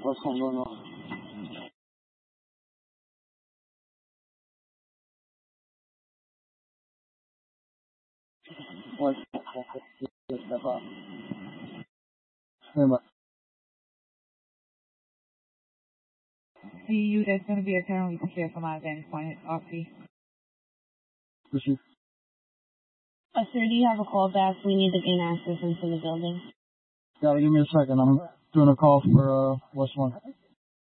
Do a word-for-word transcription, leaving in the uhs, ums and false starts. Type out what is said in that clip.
What's going on? What's step up? Stand by. C U, there's going to be a turn we can share from my vantage point at R P. Proceed. Uh, sir, do you have a call back? We need to gain access into the building. Gotta give me a second. I'm doing a call for uh West One.